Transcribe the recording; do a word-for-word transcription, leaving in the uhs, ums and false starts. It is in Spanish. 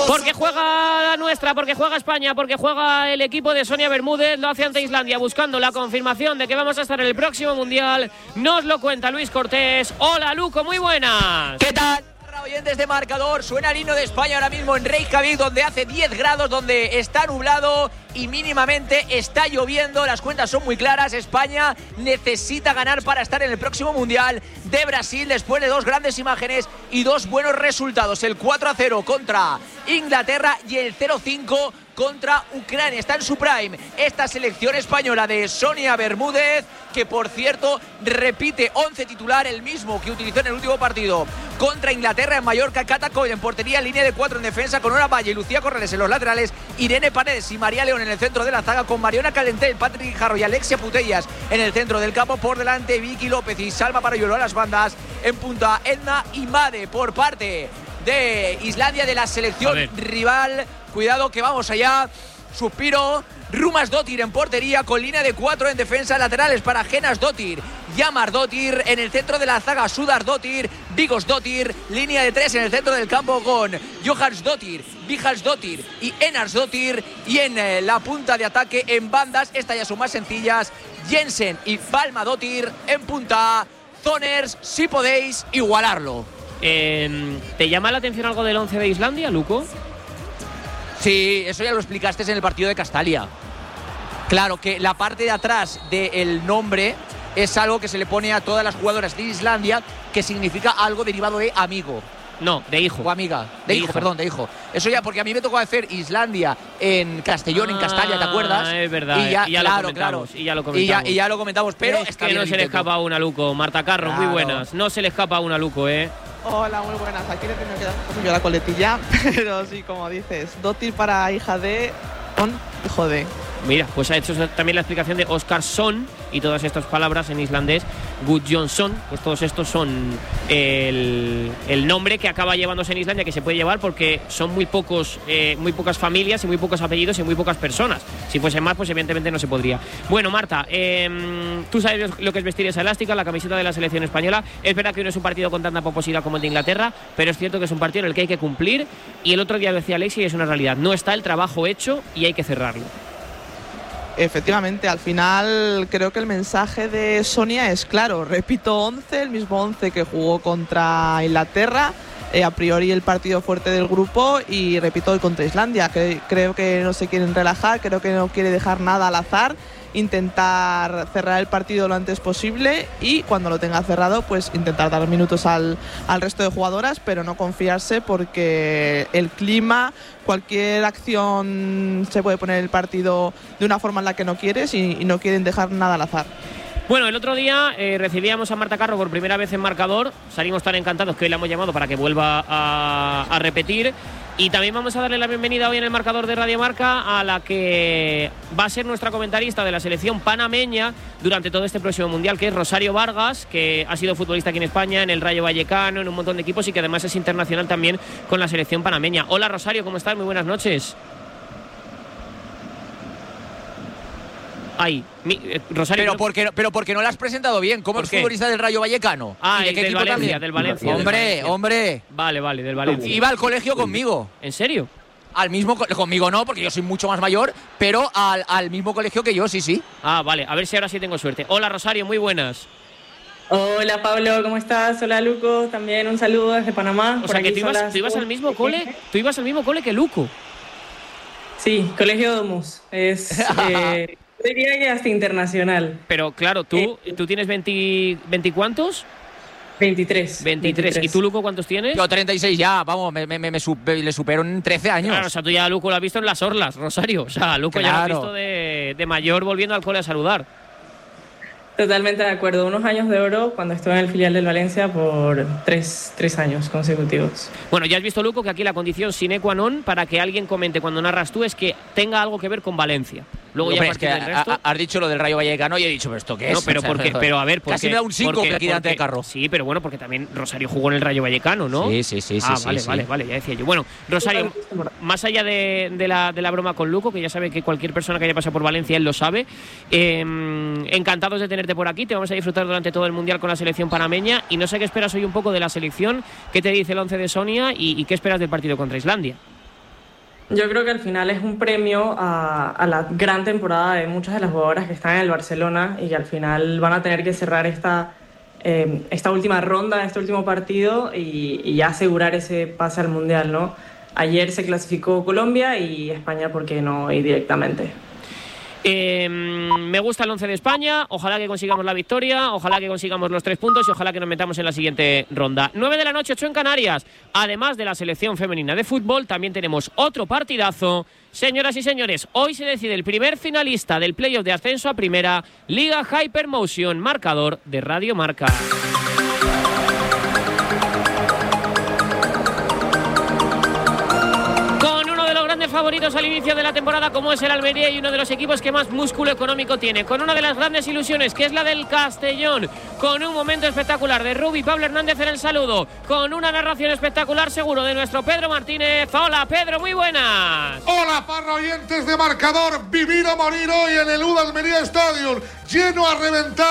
Porque juega la nuestra, porque juega España, porque juega el equipo de Sonia Bermúdez, lo hace ante Islandia, buscando la confirmación de que vamos a estar en el próximo Mundial. Nos lo cuenta Luis Cortés. Hola, Luco, muy buenas. ¿Qué tal? Oyentes de marcador, suena el himno de España ahora mismo en Reykjavik, donde hace diez grados, donde está nublado y mínimamente está lloviendo. Las cuentas son muy claras. España necesita ganar para estar en el próximo Mundial de Brasil, después de dos grandes imágenes y dos buenos resultados: el cuatro a cero contra Inglaterra y el cero cinco contra Ucrania. Está en su prime esta selección española de Sonia Bermúdez, que por cierto repite once titular, el mismo que utilizó en el último partido contra Inglaterra en Mallorca. Cata Coll en portería, línea de cuatro en defensa con Nora Valle y Lucía Corrales en los laterales, Irene Paredes y María León en el centro de la zaga, con Mariona Calentel, Patrick Jarro y Alexia Putellas en el centro del campo. Por delante Vicky López y Salma Parayuelo a las bandas, en punta Edna y Made por parte de Islandia, de la selección rival. Cuidado que vamos allá. Suspiro. Rumas Dottir en portería, con línea de cuatro en defensa, laterales para Genas Dottir, Yamar Dottir en el centro de la zaga, Sudar Dottir, Vigos Dottir, línea de tres en el centro del campo con Johans Dottir, Vihals Dottir y Enars Dottir, y en eh, la punta de ataque en bandas, estas ya son más sencillas, Jensen y Palma Dottir en punta. Zoners, si podéis igualarlo. Eh, ¿Te llama la atención algo del once de Islandia, Luco? Sí, eso ya lo explicaste en el partido de Castalia. Claro, que la parte de atrás del nombre es algo que se le pone a todas las jugadoras de Islandia, que significa algo derivado de amigo. No, de hijo. O amiga. De, de hijo, hija. perdón, de hijo. Eso ya, porque a mí me tocó hacer Islandia en Castellón, ah, en Castalia, ¿te acuerdas? Es verdad. Y ya, y ya claro, lo comentamos. claro. Y ya lo comentamos. Y ya, y ya lo comentamos, pero es que no se le escapa una, Luco. Marta Carro, claro. Muy buenas. No se le escapa una, Luco, ¿eh? Hola, muy buenas. Aquí le tengo que dar un poquillo la coletilla, pero sí, como dices, Dottir para hija de con hijo de. Mira, pues ha hecho también la explicación de Óskarsson y todas estas palabras en islandés, Gudjonsson, pues todos estos son el, el nombre que acaba llevándose en Islandia, que se puede llevar porque son muy pocos, eh, muy pocas familias y muy pocos apellidos y muy pocas personas. Si fuese más, pues evidentemente no se podría. Bueno, Marta, eh, tú sabes lo que es vestir esa elástica, la camiseta de la selección española. Es verdad que no es un partido con tanta poposidad como el de Inglaterra, pero es cierto que es un partido en el que hay que cumplir, y el otro día decía Alexi, es una realidad, no está el trabajo hecho y hay que cerrarlo. Efectivamente, al final creo que el mensaje de Sonia es claro. Repito once, el mismo once que jugó contra Inglaterra, eh, a priori el partido fuerte del grupo, y repito hoy contra Islandia, que creo que no se quieren relajar, creo que no quiere dejar nada al azar, intentar cerrar el partido lo antes posible, y cuando lo tenga cerrado pues intentar dar minutos al, al resto de jugadoras, pero no confiarse, porque el clima, cualquier acción se puede poner el partido de una forma en la que no quieres, y, y no quieren dejar nada al azar. Bueno, el otro día eh, recibíamos a Marta Carro por primera vez en marcador. Salimos tan encantados que hoy la hemos llamado para que vuelva a, a repetir. Y también vamos a darle la bienvenida hoy en el marcador de Radio Marca a la que va a ser nuestra comentarista de la selección panameña durante todo este próximo Mundial, que es Rosario Vargas, que ha sido futbolista aquí en España, en el Rayo Vallecano, en un montón de equipos, y que además es internacional también con la selección panameña. Hola Rosario, ¿cómo estás? Muy buenas noches. Ay, mi, eh, Rosario. Pero porque, pero porque no la has presentado bien. ¿Cómo es futbolista del Rayo Vallecano? Ah, ¿y de es qué del equipo Valencia, también? del Valencia. Hombre, del Valencia. hombre. Vale, vale, del Valencia. Iba al colegio conmigo. ¿En serio? Al mismo, conmigo no, porque yo soy mucho más mayor, pero al, al mismo colegio que yo, sí, sí. Ah, vale, a ver si ahora sí tengo suerte. Hola Rosario, muy buenas. Hola Pablo, ¿cómo estás? Hola Luco, también un saludo desde Panamá. O sea que tú ibas, tú ibas al mismo cole, tú ibas al mismo cole que Luco. Sí, Colegio Domus. Es, eh, diría que hasta internacional. Pero claro, tú, eh, ¿tú tienes veinte, veinte cuántos? veintitrés. veintitrés. ¿Y tú, Luco, cuántos tienes? Yo treinta y seis ya, vamos, me, me, me, me super, le supero en trece años. Claro, o sea, tú ya a Luco lo has visto en las orlas, Rosario. O sea, Luco claro. Ya lo has visto de, de mayor volviendo al cole a saludar. Totalmente de acuerdo. Unos años de oro cuando estuve en el filial del Valencia por tres, tres años consecutivos. Bueno, ya has visto, Luco, que aquí la condición sine qua non para que alguien comente cuando narras tú es que tenga algo que ver con Valencia. Luego no, ya es que resto... has dicho lo del Rayo Vallecano y he dicho, ¿pero esto qué es? No, pero, o sea, porque, pero a ver, porque, casi me da un cinco aquí delante del carro. Sí, pero bueno, porque también Rosario jugó en el Rayo Vallecano, ¿no? Sí, sí, sí. Ah, sí, vale, sí, vale, sí. vale, ya decía yo. Bueno, Rosario, más allá de, de, la, de la broma con Luco, que ya sabe que cualquier persona que haya pasado por Valencia, él lo sabe, eh, encantados de tenerte por aquí, te vamos a disfrutar durante todo el Mundial con la selección panameña, y no sé qué esperas hoy un poco de la selección, qué te dice el once de Sonia y, y qué esperas del partido contra Islandia. Yo creo que al final es un premio a, a la gran temporada de muchas de las jugadoras que están en el Barcelona y que al final van a tener que cerrar esta, eh, esta última ronda, este último partido y, y ya asegurar ese pase al Mundial, ¿no? Ayer se clasificó Colombia y España, ¿por qué no ir directamente? Eh, me gusta el once de España, ojalá que consigamos la victoria, ojalá que consigamos los tres puntos y ojalá que nos metamos en la siguiente ronda. nueve de la noche, ocho en Canarias. Además de la selección femenina de fútbol, también tenemos otro partidazo. Señoras y señores, hoy se decide el primer finalista del playoff de ascenso a primera, Liga Hypermotion, marcador de Radio Marca. Favoritos al inicio de la temporada como es el Almería y uno de los equipos que más músculo económico tiene, con una de las grandes ilusiones que es la del Castellón, con un momento espectacular de Rubi Pablo Hernández en el saludo, con una narración espectacular seguro de nuestro Pedro Martínez. Hola Pedro, muy buenas. Hola para oyentes de Marcador, vivir o morir hoy en el U D Almería Stadium, lleno a reventar.